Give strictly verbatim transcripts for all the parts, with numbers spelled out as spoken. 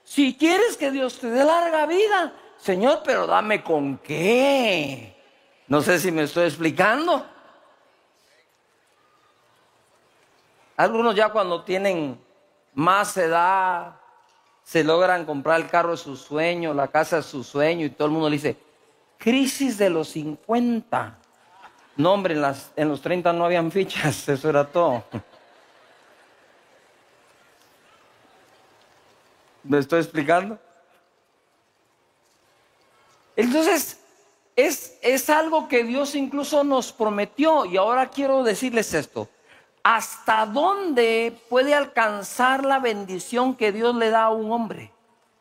Si quieres que Dios te dé larga vida, Señor, pero dame con qué. No sé si me estoy explicando. Algunos ya cuando tienen más edad, se logran comprar el carro de su sueño, la casa de su sueño, y todo el mundo le dice, crisis de los cincuenta. No, hombre, en, las, en los treinta no habían fichas, eso era todo. ¿Me estoy explicando? Entonces, es, es algo que Dios incluso nos prometió. Y ahora quiero decirles esto. ¿Hasta dónde puede alcanzar la bendición que Dios le da a un hombre?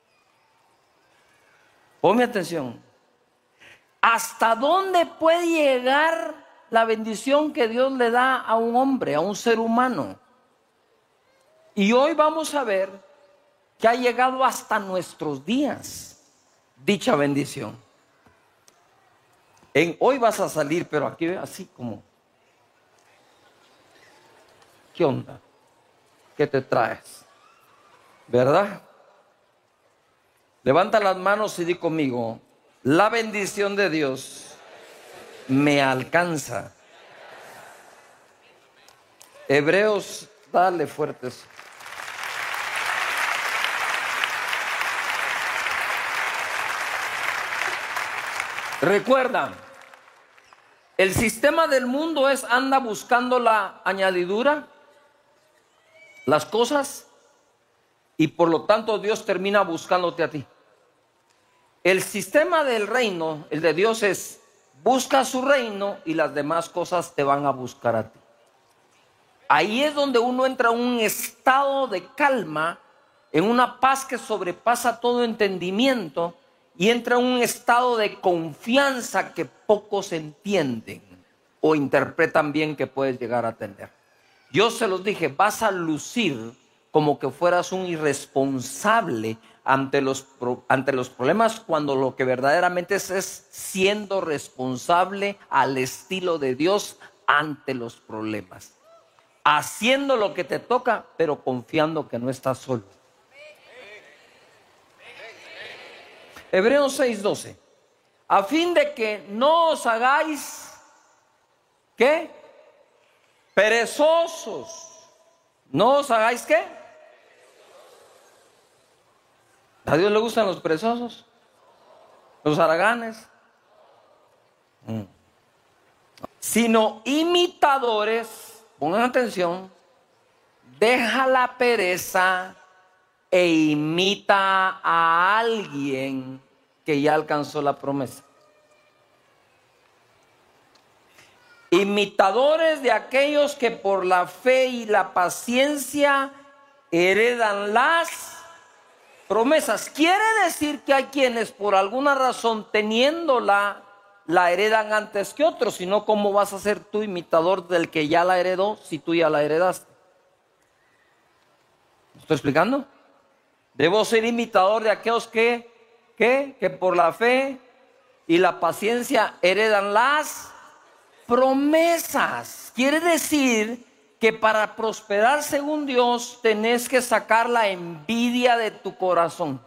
Ponme atención. ¿Hasta dónde puede llegar la bendición que Dios le da a un hombre, a un ser humano? Y hoy vamos a ver que ha llegado hasta nuestros días dicha bendición. En, hoy vas a salir, pero aquí así como, ¿qué onda? ¿Qué te traes? ¿Verdad? Levanta las manos y di conmigo, la bendición de Dios me alcanza. Hebreos, dale fuertes. Recuerda, el sistema del mundo es anda buscando la añadidura, las cosas, y por lo tanto Dios termina buscándote a ti. El sistema del reino, el de Dios, es busca su reino y las demás cosas te van a buscar a ti. Ahí es donde uno entra en un estado de calma, en una paz que sobrepasa todo entendimiento, y entra en un estado de confianza que pocos entienden o interpretan bien que puedes llegar a tener. Yo se los dije, vas a lucir como que fueras un irresponsable ante los, ante los problemas, cuando lo que verdaderamente es, es siendo responsable al estilo de Dios ante los problemas. Haciendo lo que te toca, pero confiando que no estás solo. Hebreos seis doce. A fin de que no os hagáis, ¿qué? Perezosos. No os hagáis, ¿qué? ¿A Dios le gustan los perezosos? ¿Los haraganes? Mm. Sino imitadores, pongan atención, deja la pereza e imita a alguien que ya alcanzó la promesa. Imitadores de aquellos que por la fe y la paciencia heredan las promesas. Quiere decir que hay quienes por alguna razón teniéndola la heredan antes que otros. Si no, ¿cómo vas a ser tú imitador del que ya la heredó si tú ya la heredaste? ¿Me estoy explicando? Debo ser imitador de aquellos que, que, que por la fe y la paciencia heredan las promesas. Quiere decir que para prosperar según Dios tenés que sacar la envidia de tu corazón.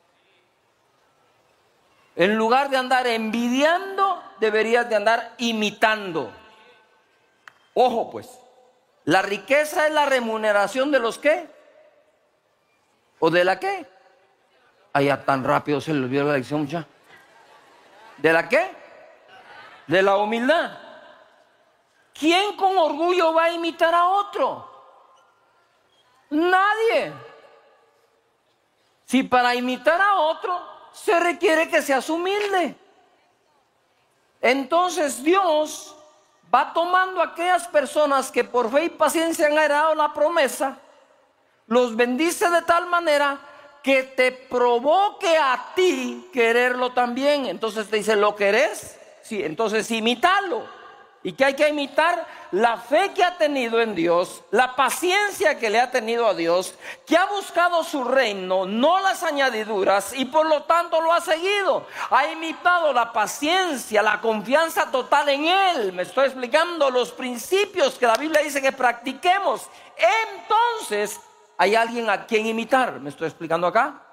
En lugar de andar envidiando, deberías de andar imitando. Ojo pues, la riqueza es la remuneración de los ¿qué? ¿O de la qué? Allá tan rápido se le olvidó la lección ya. ¿De la qué? De la humildad. ¿Quién con orgullo va a imitar a otro? Nadie. Si para imitar a otro se requiere que seas humilde, entonces Dios va tomando a aquellas personas que por fe y paciencia han heredado la promesa, los bendice de tal manera que te provoque a ti quererlo también. Entonces te dice, ¿lo querés? Sí, entonces imítalo. ¿Y qué hay que imitar? La fe que ha tenido en Dios, la paciencia que le ha tenido a Dios, que ha buscado su reino, no las añadiduras, y por lo tanto lo ha seguido. Ha imitado la paciencia, la confianza total en Él. Me estoy explicando los principios que la Biblia dice que practiquemos. Entonces hay alguien a quien imitar. ¿Me estoy explicando acá?